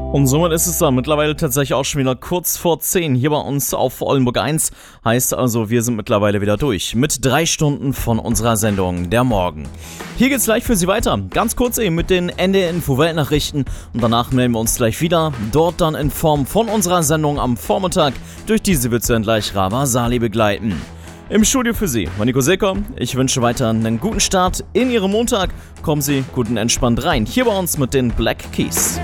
Und somit ist es dann mittlerweile tatsächlich auch schon wieder kurz vor 10 hier bei uns auf Oldenburg 1. Heißt also, wir sind mittlerweile wieder durch mit 3 Stunden von unserer Sendung Der Morgen. Hier geht's gleich für Sie weiter. Ganz kurz eben mit den NDR-Info-Weltnachrichten. Und danach melden wir uns gleich wieder. Dort dann in Form von unserer Sendung am Vormittag. Durch diese wird Sie dann gleich Ravasali begleiten. Im Studio für Sie war Nico Secker. Ich wünsche weiter einen guten Start in Ihrem Montag. Kommen Sie gut und entspannt rein. Hier bei uns mit den Black Keys.